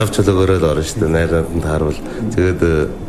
Авчлогороод орно шүү дээ. Найранд таарвал тэгээд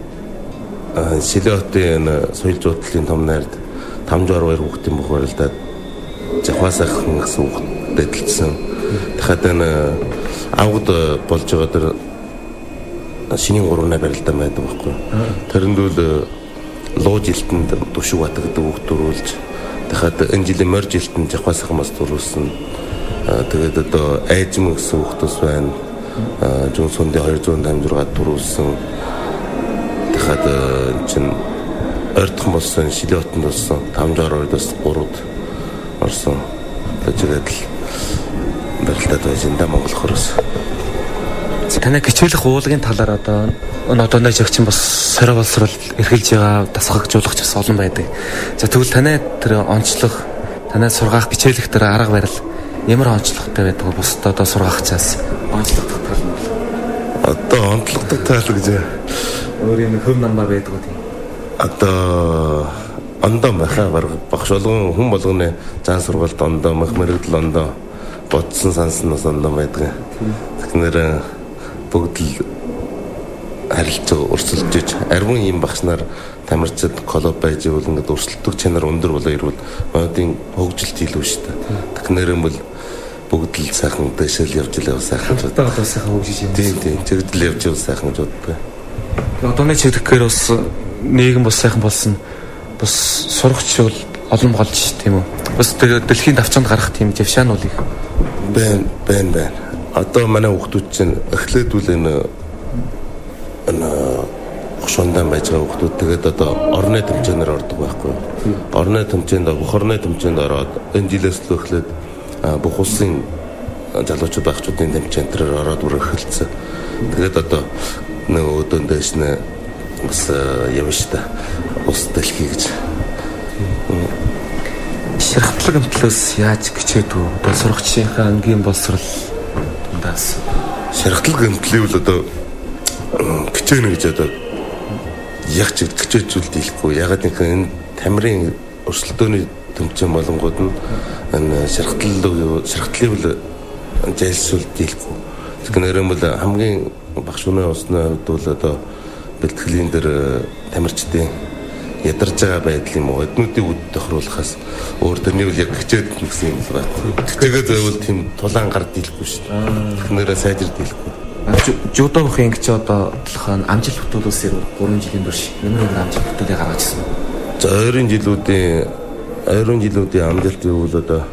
Шилотын соёл жуудлалын том найрд 562 хүүхдийн бүх барилдаад Жахвасахан гэсэн хүүхдэд дэлсэн. Тэгэхээр авгад болж байгаа тэр шинийн 3-аа барилдаа байдаг байхгүй. Тэрэндүүл луу жилтэнд Төвшиг Бат гэдэг хүүхд төрүүлж тэгэхээр энэ жилийн морь жилтэнд Жахвасахмаас төрүүлсэн. Тэгээд одоо айжм гэсэн хүүхдс байна. Жунсондын 256 төрүүлсэн. Тэгэхээр чин ойртхон болсон Шилотонд болсон 562-аас 3-д орсон. Тэгээд барилдаад байж энэ Монгол хөрөөс. Танай хичээлэх уулын талаар одоо нөөцөгчин бас сорой боловсрол эргэлж байгаа дасгагжуулагч бас олон байдаг. За тэгвэл танай тэр онцлог танай сургаах хичээлэх тэр арга барил ямар онцлогтой байдаг вэ? Бусдад одоо сургаахчаас онцлогдох тал нь бол одоо онцлогдох тал гэж өөрийн хөв намбаа байдаг үү? Одоо ондоо махаа багш болгон хүн болгоны зан сургалт ондоо мах мэрэгдэл ондоо бодсон санснаас ондоо байдаг. Тэгэхээр бүгд л харилцаа өрсөлдөж арван юм багш нар тамирчид колоб байж ивэл ингээд өрсөлдөх чанар өндөр болоо ирвэл моодын хөгжилт илүү шүү дээ. Тэгэхээр бол бүгд л сайхан дэшэл явж л сайхан одоо сайхан хөгжиж юм. Тийм чигдэл явж ивэл сайхан гэж боддог. Одооны чигдэхээр бас нийгэм бас сайхан болсон. Бас сурагч бол олон болж тийм үү. Бас дэлхийн давчанд гарах тийм жавшаануулыг байна. Одоо манай хүүхдүүд чинь эхлээдүүл энэ хошондан байж байгаа хүүхдүүд тэгээд одоо орны тэмцээнээр ордог байхгүй. Орны тэмцээнд бүх орны тэмцээнд ороод энэ жилээс л эхлээд бүх улсын залуучууд багчуудын тэмцээнээр ороод үргэлжлүүлсэн. Тэгээд одоо нэг өдөн дэш нэ бас юм шүү дээ. Ус дэлхий гэж. Ширхтлаг амтлаас яаж гिचээдв? Одоо сурагчийнхаа ангийн боловсрол тундаас ширхтлаг амтлыг бол одоо гिचээнэ гэж одоо яг ч гिचээжүүл дийлэхгүй. Ягаад гэвэл энэ тамирын өрсөлдөөний тэмцээн болонгууд нь энэ ширхтлыг бол зайлшгүй дийлэхгүй. Тэгэхээр бол хамгийн багш өнөө усны хувьд бол одоо бэлтгэлийн дээр тамирчдын ядарч байгаа байдал юм уу? Эднүүдийг үд тохируулахаас өөр тэрний үл яг гिचээд гэсэн юм л байна. Тэгээд зөвхөн тийм тулаан гар дийлэхгүй шүү дээ. Тэхнэрээ сайжир дийлэхгүй. Жудо бүхэн ингэж одоо толгойн амжилт бүтээлээс 3 жилийн турш ямар амжилт бүтээлээ гаргаж ирсэн. За ойрын жилүүдийн амжилт юу бол одоо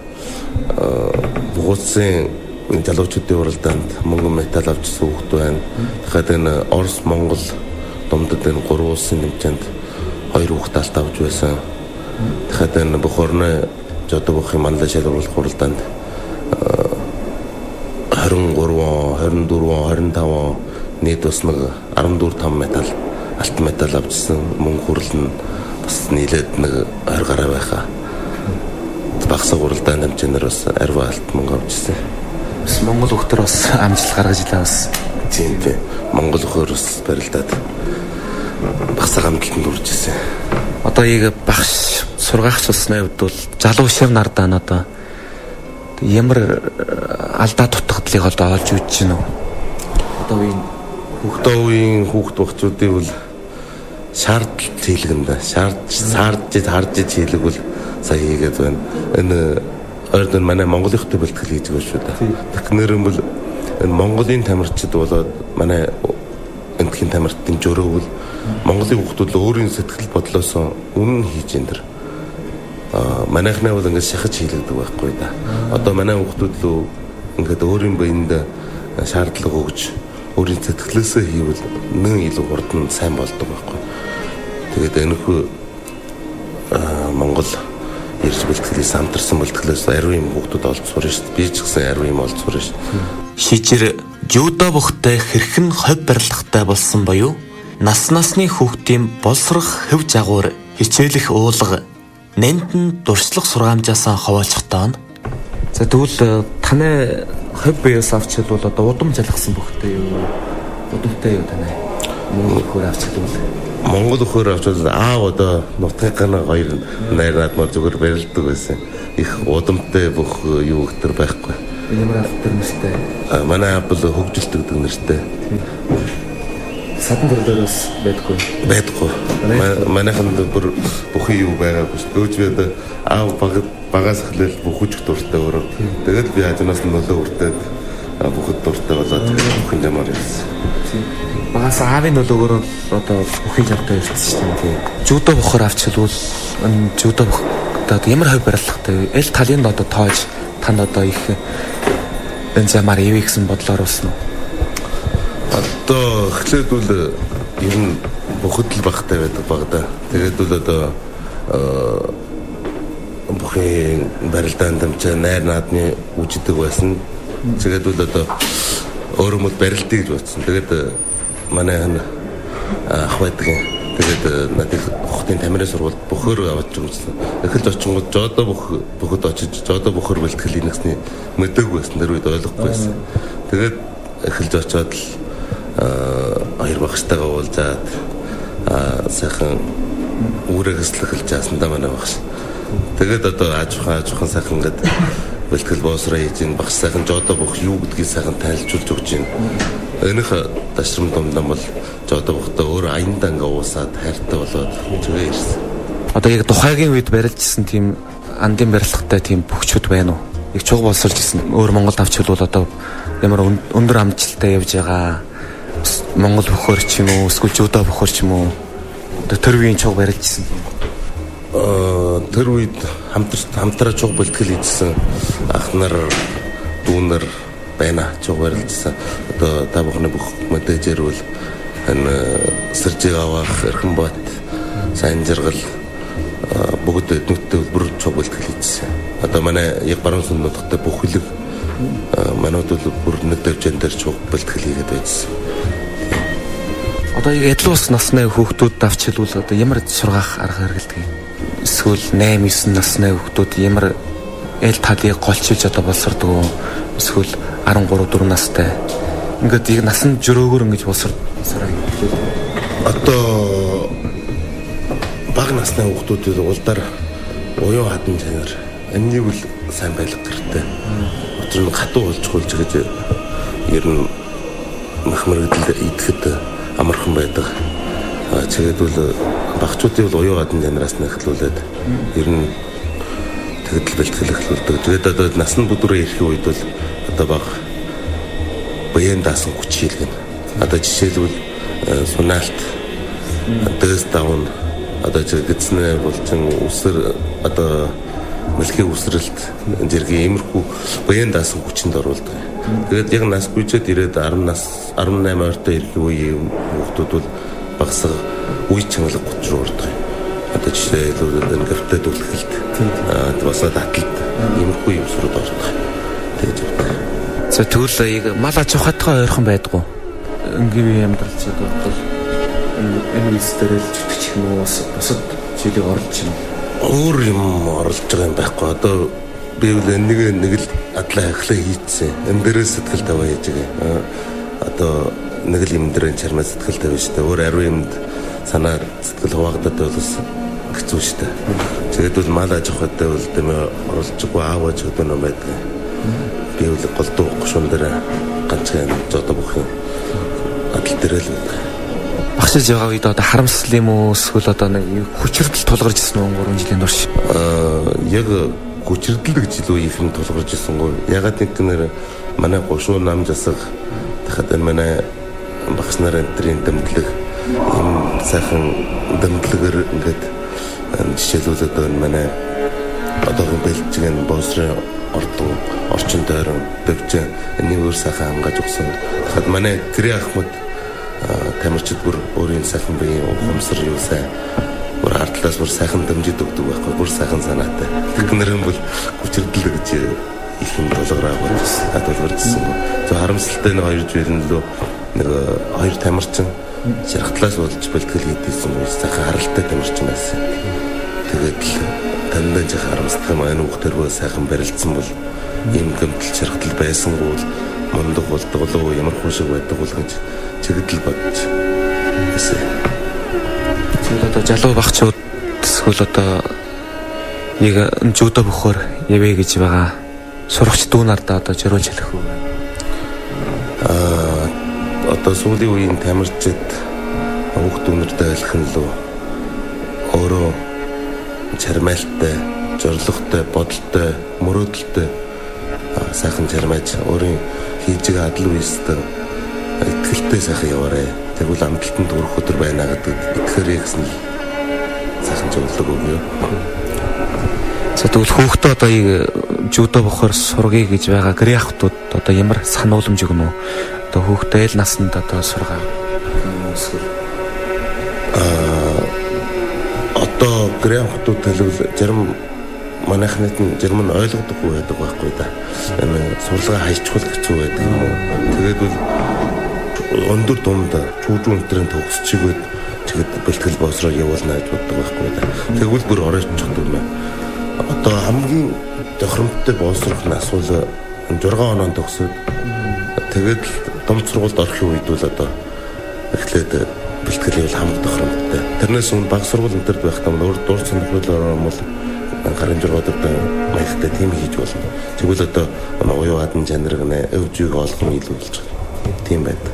улсын залуучуудын уралдаанд мөнгөн медаль авчихсан хүүхд байна. Тэгэхээр энэ Орос, Монгол дундад энэ 3 улсын тэмцээнд 2 хүүхд алт авч байсан. Тэгэхээр энэ бүх орны жодо бүхэн манлай шалгуулах уралдаанд 23, 24, 25 нийт бас нэг 14-5 медаль алт медаль авчихсан. Мөнгө хүрэл нь бас нийлээд нэг 20 гаруй байхаа. Багсаг уралдаанд тэмцээнээр бас арваа алт мөнгө авчихсан. Бас Монгол хүүхдэр бас амжилт гаргаж илаа бас. Тийм. Монгол хүүхдэр бас барилдаад багсаг амжилтанд хүрч ирсэн. Одоо яг багш сургаагч болсны хувьд бол залуу шив нардаа нь одоо ямар алдаа дутагдлыг одоо олж үзэж байна уу? Одоо үеийн хүүхд багчуудыг бол шаардлагатай хийлгэнда. Харж хийлэг бол сая хийгээд байна. Энэ ойрдон манай Монголынхтай бэлтгэл хийж байгаа шүү дээ. Тэгэхээр бол энэ Монголын тамирчид болоод манай энтхийн тамирчдын жөрөөвөл Монголын хүүхдүүд л өөрийн сэтгэл бодлоос үнэн хийж энэ. Манайхнаа бол ингээд шахаж хийлэгдэг байхгүй да. Одоо манай хүүхдүүд л ингээд өөрийн биед шаардлага өгж өөрийн сэтгэлээсээ хийвэл нэн илүү хурдан сайн болдог байхгүй. Тэгээд энэхүү Монгол ирж бэлтгэлээс хамтарсан бэлтгэлээс ариун юм хүүхдүүд олж сурна шүү дээ. Би ч гэсэн ариун юм олж сурна шүү дээ. Шижир жудо бүхтэй хэрхэн ховь барилгатай болсон боيو? Насны хүүхдийн боловсрох хөв жагуур хичээлэх уулга нэнтэн дуршлах сургаамжаасаа хаваалцахтаа. За тэгвэл танай ховь биеэс авчвал одоо удам залгсан бүхтэй юу? Удамтай юу танай? Монгол хөр авчвал Монгол хөр авчвал одоо нутгийн хоёр найраад мөр зүгээр барилддаг байсан. Их удамтай бүх юу гэх төр байхгүй. Ямар автор нэртэй? Манай аав бол хөгжилт гэдэг нэртэй. Садан төрлөөс Байдгүй. Манайхан бүр бүхий юу байгаагүй шүү. Өөч би одоо аав багаас эхлээл бүхэж дуртай өөрөө. Тэгээд би хажуунаас нь нөлөө үрдээд бүхэд дуртай болоод бүхэн замаар явсан. Багаас аавын нөлөөгөөр одоо бүхий завтай ирсэн шүү дээ. Жудо бохор авчилвал жудо боход ямар хав барилгатай эл талын одоо тоож танд одоо их энэ замаар ивэ гэсэн бодлоор уусна уу? Одоо эхлээд бол ер нь бүхэд л багтай байдаг багада. Тэгээд бол одоо бүхий барилдаан дамжаа найр наадны үжидэг байсан. Тэгээд бол одоо өөрөө мод барилдыг гэж бодсон. Тэгээд манай ах байдаг юм. Тэгээд надад хохтын тамирын сургуульд бөхөр аваад үзсэн. Эхэлж очингууд жодо бөхөд очиж жодо бөхөр бэлтгэл нэгсний мэдээгүй байсан. Тэр үед ойлгохгүй байсан. Тэгээд эхэлж очиод л хоёр багштайгаа уулзаад сайхан үүрэг хэслэх хэлж яасан да манай багш. Тэгээд одоо аажхан сайхан ингээд бэлтгэл боосроо хийж ин багш сайхан жодо бөх юу гэдгийг сайхан тайлбарлаж өгч ин. Энийх ташрам домдон бол жодо бохтой өөр аяндаа ингээ уусаад хайртай болоод зүгээр ирсэн. Одоо яг тухайгийн үед барилжсэн тийм андын барилгатай тийм бөхчүүд байна уу? Яг чуг болсорж ирсэн. Өөр Монголд авчилвал одоо ямар өндөр амжилттай явж байгаа Монгол бөхөр ч юм уу эсвэл жудо бөхөр ч юм уу тэр үеийн чуг барилжсэн. Тэр үед хамтраа чуг бэлтгэл хийжсэн ах нар дүүнэр байна чуг барилжсэн. Одоо та бүхний бүх мэдээжэр бол энэ сэржиг авах Эрхэнбат сайн жаргал бүгд эднүттэй бүр чуг бэлтгэл хийжсэн. Одоо манай яг баруун сүннүүдтэй бүх хөлөг манайд бол бүр нэг давжин дээр чуг бэлтгэл хийгээд байжсэн. Одоо яг эдлүү ус насны хүүхдүүд авчилвал одоо ямар сургаах арга хэрэгэлдэг юм? Эсвэл 8-9 насны хүүхдүүд ямар эл талыг голчилж одоо болсордог уу? Эсвэл 13-4 настай. Ингээд яг насан жөрөөгөр ингэж болсорсараа юм. Одоо бага насны хүүхдүүд улдаар уян хатан чанар энэнийг л сайн байлгах хэрэгтэй. Учир нь хатуу болчихулж гэж ер нь махмаргдэл идэхэд амархан байдаг. Тэгээд бол багчуудын бол уян хатан чанараас нь эхлүүлээд ер нь тэгдэл бэлтгэл эхлүүлдэг. Тэгээд одоо насны бүдүүрээ ирэх үед бол одоо бага баян даасан хүч хийлгэн. Одоо жишээлбэл сунаалт дэс даун одоо жигдснээ болчин үсэр одоо мэлхий үсрэлт зэргийн иймэрхүү баян даасан хүчинд оруулдаг. Тэгээд яг нас гүйчээд ирээд 10 нас 18 ойртой ирэх үеийн хүүхдүүд бол багсаг үе чангалаг хүч рүү ордог. Одоо жишээлбэл энэ гэртээ түлхэлт босоод атлалт иймэрхүү юм сурууд ордог. Тэгж байна. За тэгвэл яг мал аж ахуйтай ойрхон байдгүй. Ингийн амьдрал ч одоо энэ үстерэл зүтгэж юм уу бусад жилиг орлож юм. Өөр юм орлож байгаа юм байхгүй. Одоо би бол нэг л адлаа ахлаа хийцсэн. Энэ дээрээ сэтгэл таваа хийж байгаа. Одоо нэг л юм дээр чармаа сэтгэл тавьж штэ. Өөр ариун юмд санаа сэтгэл хуваагдаад байлс хэцүү штэ. Тэгээд бол мал аж ахуйтай бол тэмээ орложгүй аавч гэдэг юм байдаг. Би бол голдуу гушуун дээр ганцхан жодо бүх юм адил дээр л байдаг. Багшиж байгаа үед одоо харамсал юм уу эсвэл одоо нэг хүчрэл тулгарч ирсэн үү 3 жилийн турш? Яг хүчрэл гэж илүү их юм тулгарч ирсэн гоо. Ягаад гэвэл манай гушуун нам засаг дахад манай багш нарын энтрийн дэмтлэг юм сайхан дэмтлэгээр ингээд жишээлбэл одоо манай одоогийн бэлтгэн боосрын ордон орчин дойрон дэвжэн энийг өөр сайхан хангаж өгсөн. Дахад манай гэрээ ахмад тамирчид бүр өөрийн сайхан биеийн ухамсар юу сайн бүр ардлаас бүр сайхан дэмжиж өгдөг байхгүй бүр сайхан санаатай. Тэднэр нь бол хүчрэл гэж их юм болгороо бодсон. За харамсалтай нэг хоёр жилийн лөө нэг хоёр тамирчин шархтлаас болж бэлтгэл хийдсэн юм сайхан харалтай тамирчин байсан. Тэгээд л тандаа жах харамсалтай маань хүүхдэрөө сайхан барилдсан бол ийм гэмтэл шархтал байсангүй бол мундаг болдог болов ямар хүншиг байдаг бол гэж чигдэл бодож байсан. Тэгвэл одоо залуу багчууд эсвэл одоо яг жудо бөхөр явъя гэж байгаа сурагч дүүнардаа одоо зориулж хэлэх үү? Одоо сүүлийн үеийн тамирчид хүүхд дүүнэртэй айлхан лөө өөрөө чармайлттай, зоригтой, бодолтой, мөрөөдөлтэй сайхан чармайж өөрийн хийж байгаа адал үеэстэй итгэлтэй сайхан яваарэ. Тэгвэл амталтанд хүрэх өдөр байна гэдэг итгэхэрээ гэсэн сайхан зөвлөг өгөө. За тэгвэл хүүхдээ одоо жудо бохоор сургая гэж байгаа гэрээ ахтууд одоо ямар санууламж өгнө үү? Одоо хүүхдээ л насанд одоо сургаа. Одоо гэрээ ахтууд хэлвэл зарим манайхнад зарим нь ойлгодоггүй байдаг байхгүй да. Сурлагаа хайчвал хэцүү байдаг юм уу? Тэгээд бол өндөр дунд чүүжүү өнтрийн төгсчихгээд тэгээд бэлтгэл боосроо явуулна гэж боддог байхгүй да. Тэгвэл бүр оройчих юм байна. Одоо хамгийн тохиромжтой боосрох нь асуул 6 оноо төгсөөд тэгээд дом сургуульд орохын үед бол одоо эхлээд бэлтгэл явуул хамгийн тохиромжтой. Тэрнээс өмнө баг сургууль өнтөрд байх юм өөр дур сонирхлоор юм бол гарын 6 өдрийн маягтай тийм хийж болно. Тэгвэл одоо оюу адан чанар гэнэ өвжиг олох нь илүү болж байгаа. Тийм байдаг.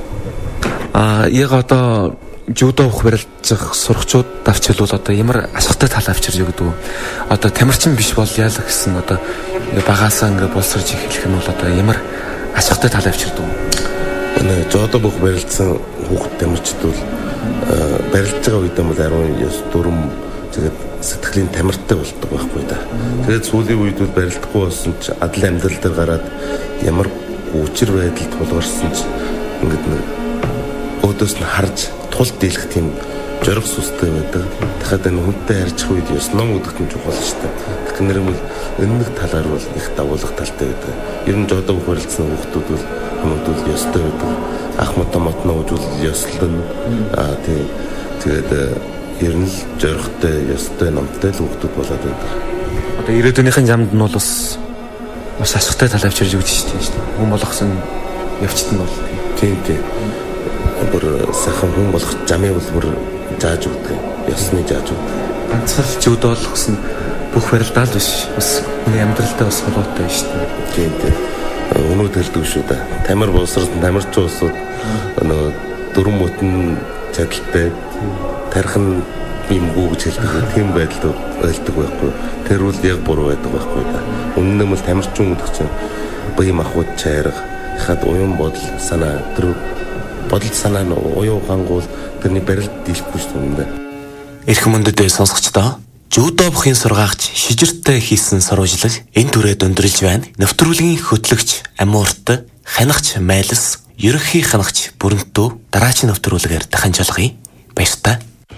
Яг одоо жудо ухах барилдах сурагчууд давчилвал одоо ямар ашигтай тал авчирж өгдөг вэ? Одоо тамирчин биш бол яалах гэсэн одоо багаасаа ингээ боловсрож эхлэх нь бол одоо ямар ашигтай тал авчирдаг вэ? Жудо ухах барилдсан хүүхд тамирчид бол барилдж байгаа үед юм бол 19 4 тэгээд сэтгэлийн тамиртай болдог байхгүй да. Тэгээд сүүлийн үед бол барилдахгүй болсон ч адал амьдрал дээр гараад ямар үчир байдалд тулгарсан ч ингээд нэг өөдөөс нь харж тул дийлэх тийм зориг сүстэй байдаг. Дахиад энэ хүнтэй харьцах үед ёс ном өгөх нь чухал шүү дээ. Тэгэхээр нэр нь энэ нэг талаар бол их дагуулга талтай байдаг. Ер нь жодоо хөрөлдсөн хүүхдүүд бол хүмүүс бол ёстой байдаг. Ах мотомотно үжил ёслон тийм тэгээд ер нь зоригтой ёстой номтой л хүүхдүүд болоод байдаг. Одоо ирээдүйнийхэн замд нь бол бас ашигтай тал авчирж өгч шүү дээ. Хүн болгосон явцд нь бол тийм бүр сайхан хүн болох замын үлбэр зааж өгдөг. Ёсны зааж өгдөг. Ганцхан жудо болгосон бүх барилдаа л биш. Бас хүний амьдралтай бас холбоотой шүү дээ. Тийм. Өнөө тэлдэг шүү дээ. Тамир боловсрол тамирч уусууд нөгөө дөрөн мөтн чадaltaй тархан юмгүй гэж хэлдэг. Тийм байдал ойлдог байхгүй. Тэр үл яг буруу байдаг байхгүй да. Үнэн нь бол тамирчин гэдэг чинь бие махбод чайрга хад уян бодол санаа тэр бодол санаа нь уян ухаангуул тэрний барилд дийлэхгүй шүү дээ. Эрх мөндөд сонсогчдоо жудо бохын сургаагч шижиртэй хийсэн сурвалжлал энэ түрээд өндөрлж байна. Нэвтрүүлгийн хөтлөгч Амуурт, ханагч Майлс, ерөнхий ханагч Бүрэнтүү дараагийн нэвтрүүлгээр дахин жолгоё. Баярлалаа.